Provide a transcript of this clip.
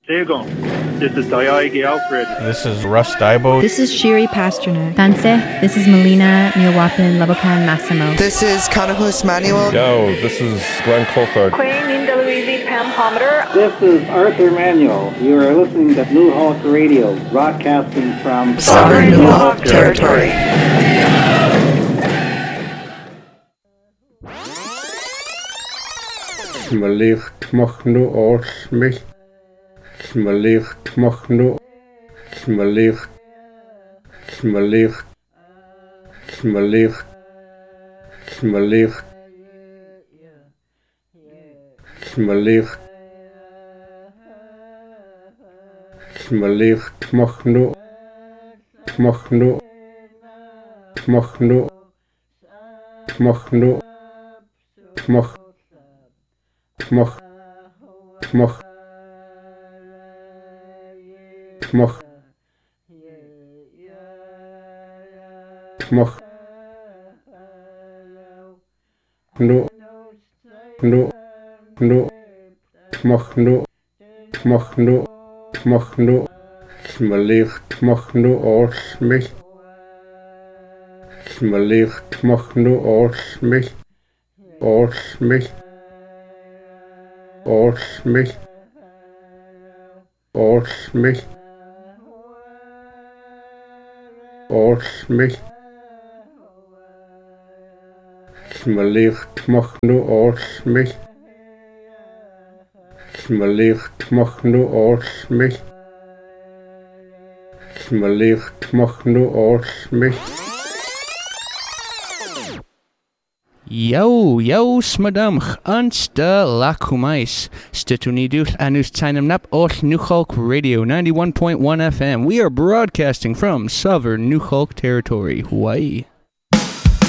There you go. This is Diage Alfred. This is Russ Dibo. This is Shiri Pasternak. Tanse, this is Melina Niawapin Labokan Massimo. This is Conahus Manuel. Yo, this is Glenn Coulthard. Queen Linda Louise Pam Palmer. This is Arthur Manuel. You are listening to New Hawk Radio, broadcasting from Sovereign New Hawk Territory. Smalicht machnu orsmich. Smalicht machnu. Smalicht. Smalicht. Smalicht. Smalicht. Smalicht. Smalicht machnu. Machnu. Machnu. Machnu. Mach. Tmach, tmach, tmach, tmach, no, no, no, tmach no, tmach no, tmach no, smalicht tmach no orsmich, smalicht tmach no orsmich, orsmich. Orsmich, orsmich, orsmich, smalicht machnu orsmich, smalicht machnu orsmich, smalicht machnu orsmich. Yo, smadamch, ansta lakumais. Stitunidul anus tainam nap osh New Hulk Radio 91.1 FM. We are broadcasting from Sovereign New Hulk Territory, Hawaii.